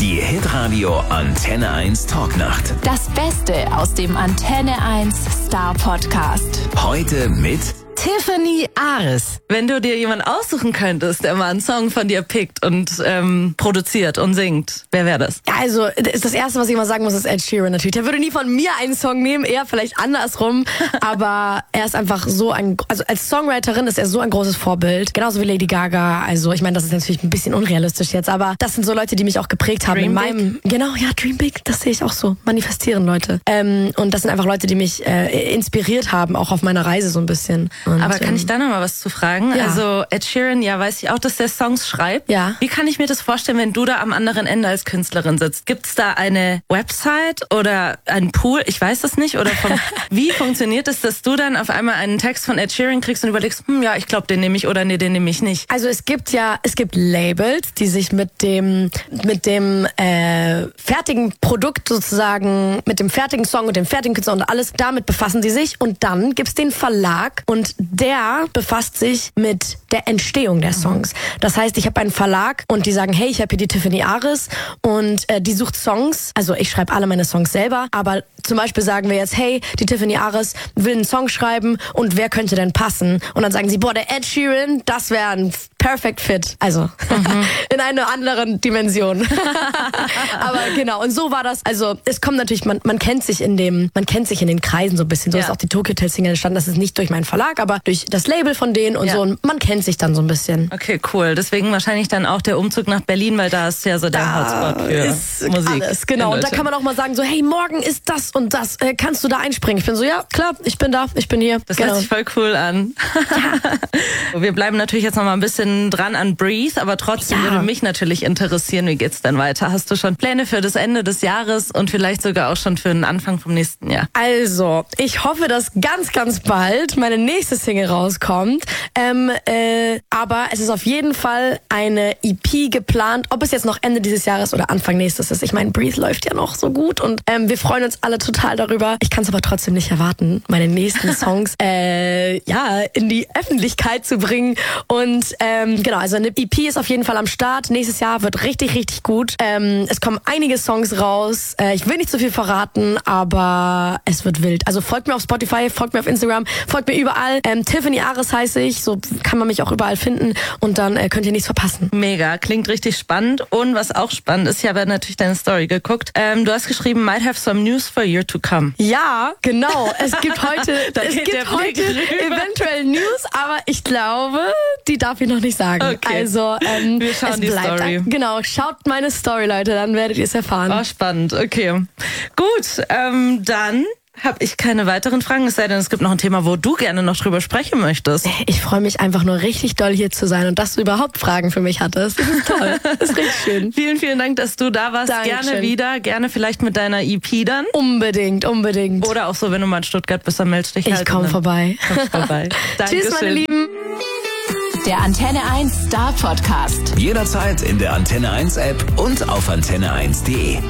Die Hitradio Antenne 1 Talknacht. Das Beste aus dem Antenne 1 Star Podcast. Heute mit Tiffany Ares. Wenn du dir jemanden aussuchen könntest, der mal einen Song von dir pickt und produziert und singt, wer wäre das? Ja, also das Erste, was ich mal sagen muss, ist Ed Sheeran natürlich. Der würde nie von mir einen Song nehmen, eher vielleicht andersrum. Aber er ist einfach so also als Songwriterin ist er so ein großes Vorbild. Genauso wie Lady Gaga. Also ich meine, das ist natürlich ein bisschen unrealistisch jetzt, aber das sind so Leute, die mich auch geprägt haben. Dream in meinem big? Genau, ja, Dream Big, das sehe ich auch so. Manifestieren, Leute. Und das sind einfach Leute, die mich inspiriert haben, auch auf meiner Reise so ein bisschen. Und, Aber kann ich da noch mal was zu fragen? Ja. Also Ed Sheeran, ja, weiß ich auch, dass der Songs schreibt. Ja. Wie kann ich mir das vorstellen, wenn du da am anderen Ende als Künstlerin sitzt? Gibt's da eine Website oder einen Pool? Ich weiß das nicht. Oder wie funktioniert es, dass du dann auf einmal einen Text von Ed Sheeran kriegst und überlegst, ja, ich glaube, den nehme ich oder nee, den nehme ich nicht? Also es gibt Labels, die sich mit dem fertigen Produkt sozusagen, mit dem fertigen Song und dem fertigen Künstler und alles, damit befassen die sich. Und dann gibt's den Verlag und der befasst sich mit der Entstehung der Songs. Das heißt, ich habe einen Verlag und die sagen, hey, ich habe hier die Tiffany Ares und die sucht Songs. Also ich schreibe alle meine Songs selber, aber zum Beispiel sagen wir jetzt, hey, die Tiffany Ares will einen Song schreiben und wer könnte denn passen? Und dann sagen sie, boah, der Ed Sheeran, das wäre ein perfect fit. Also in einer anderen Dimension. Aber genau, und so war das. Also es kommt natürlich, man kennt sich in den Kreisen so ein bisschen. So ist auch die Tokyo Hotel Single entstanden. Das ist nicht durch meinen Verlag, aber durch das Label von denen und so. Und man kennt sich dann so ein bisschen. Okay, cool. Deswegen wahrscheinlich dann auch der Umzug nach Berlin, weil da ist ja so der Hotspot für ist Musik. alles, genau. Und da kann man auch mal sagen so, hey, morgen ist das und das. Kannst du da einspringen? Ich bin so, ja, klar, ich bin da, ich bin hier. Das hört sich voll cool an. Wir bleiben natürlich jetzt noch mal ein bisschen dran an Breathe, aber trotzdem würde mich natürlich interessieren, wie geht's denn weiter? Hast du schon Pläne für das Ende des Jahres und vielleicht sogar auch schon für den Anfang vom nächsten Jahr? Also, ich hoffe, dass ganz, ganz bald meine nächste Single rauskommt. Aber es ist auf jeden Fall eine EP geplant, ob es jetzt noch Ende dieses Jahres oder Anfang nächstes ist. Ich meine, Breathe läuft ja noch so gut und wir freuen uns alle total darüber. Ich kann es aber trotzdem nicht erwarten, meine nächsten Songs in die Öffentlichkeit zu bringen. Und genau, also eine EP ist auf jeden Fall am Start. Nächstes Jahr wird richtig, richtig gut. Es kommen einige Songs raus. Ich will nicht zu viel verraten, aber es wird wild. Also folgt mir auf Spotify, folgt mir auf Instagram, folgt mir überall. Tiffany Ares heiße ich, so kann man mich auch überall finden und dann könnt ihr nichts verpassen. Mega, klingt richtig spannend. Und was auch spannend ist, ich habe natürlich deine Story geguckt. Du hast geschrieben, might have some news for you to come. Ja, genau. Es gibt heute eventuell News, aber ich glaube, die darf ich noch nicht sagen. Okay. Also wir schauen die Story. Genau, schaut meine Story, Leute, dann werdet ihr es erfahren. Oh, spannend, okay. Gut, dann habe ich keine weiteren Fragen, es sei denn, es gibt noch ein Thema, wo du gerne noch drüber sprechen möchtest. Ich freue mich einfach nur richtig doll hier zu sein und dass du überhaupt Fragen für mich hattest. Das ist toll. Das ist richtig schön. Vielen, vielen Dank, dass du da warst. Dankeschön. Gerne wieder, gerne vielleicht mit deiner EP dann. Unbedingt. Oder auch so, wenn du mal in Stuttgart bist, dann meldest dich halt. Ich komme vorbei. Tschüss, meine Lieben. Der Antenne 1 Star Podcast. Jederzeit in der Antenne 1 App und auf antenne1.de.